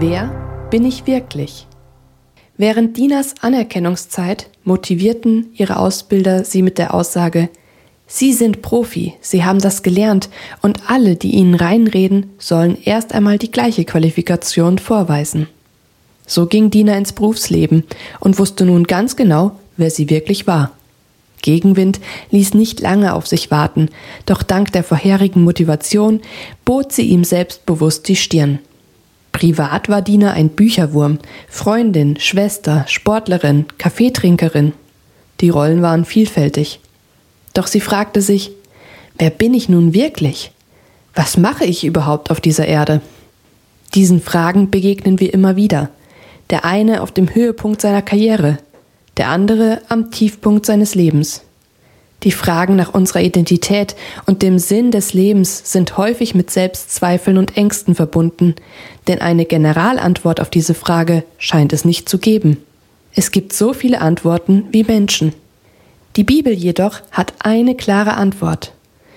Wer bin ich wirklich? Während Dinas Anerkennungszeit motivierten ihre Ausbilder sie mit der Aussage: Sie sind Profi, Sie haben das gelernt und alle, die Ihnen reinreden, sollen erst einmal die gleiche Qualifikation vorweisen. So ging Dina ins Berufsleben und wusste nun ganz genau, wer sie wirklich war. Gegenwind ließ nicht lange auf sich warten, doch dank der vorherigen Motivation bot sie ihm selbstbewusst die Stirn. Privat war Dina ein Bücherwurm, Freundin, Schwester, Sportlerin, Kaffeetrinkerin. Die Rollen waren vielfältig. Doch sie fragte sich: Wer bin ich nun wirklich? Was mache ich überhaupt auf dieser Erde? Diesen Fragen begegnen wir immer wieder. Der eine auf dem Höhepunkt seiner Karriere, der andere am Tiefpunkt seines Lebens. Die Fragen nach unserer Identität und dem Sinn des Lebens sind häufig mit Selbstzweifeln und Ängsten verbunden, denn eine Generalantwort auf diese Frage scheint es nicht zu geben. Es gibt so viele Antworten wie Menschen. Die Bibel jedoch hat eine klare Antwort.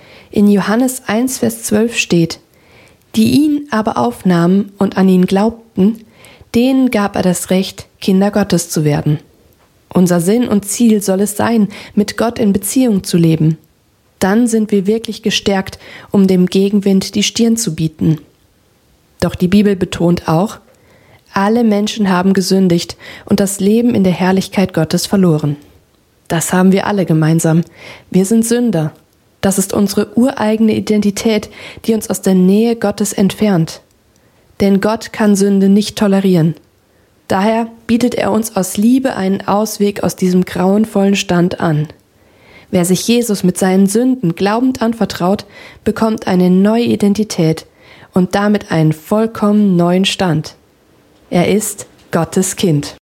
In Johannes 1, Vers 12 steht: Die ihn aber aufnahmen und an ihn glaubten, denen gab er das Recht, Kinder Gottes zu werden. Unser Sinn und Ziel soll es sein, mit Gott in Beziehung zu leben. Dann sind wir wirklich gestärkt, um dem Gegenwind die Stirn zu bieten. Doch die Bibel betont auch: Alle Menschen haben gesündigt und das Leben in der Herrlichkeit Gottes verloren. Das haben wir alle gemeinsam. Wir sind Sünder. Das ist unsere ureigene Identität, die uns aus der Nähe Gottes entfernt. Denn Gott kann Sünde nicht tolerieren. Daher bietet er uns aus Liebe einen Ausweg aus diesem grauenvollen Stand an. Wer sich Jesus mit seinen Sünden glaubend anvertraut, bekommt eine neue Identität und damit einen vollkommen neuen Stand. Er ist Gottes Kind.